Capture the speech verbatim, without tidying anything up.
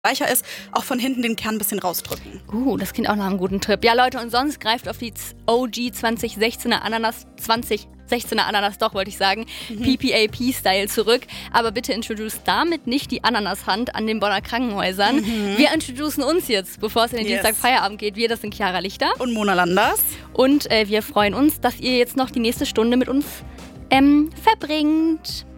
weicher ist, auch von hinten den Kern ein bisschen rausdrücken. Uh, das klingt auch nach einem guten Trip. Ja, Leute, und sonst greift auf die O G zwanzig sechzehner Ananas, zwanzig sechzehner Ananas doch, wollte ich sagen, mhm. P P A P-Style zurück. Aber bitte introduce damit nicht die Ananashand an den Bonner Krankenhäusern. Mhm. Wir introducen uns jetzt, bevor es in den yes. Dienstag Feierabend geht. Wir, das sind Chiara Lichter. Und Mona Landers. Und äh, wir freuen uns, dass ihr jetzt noch die nächste Stunde mit uns ähm, verbringt.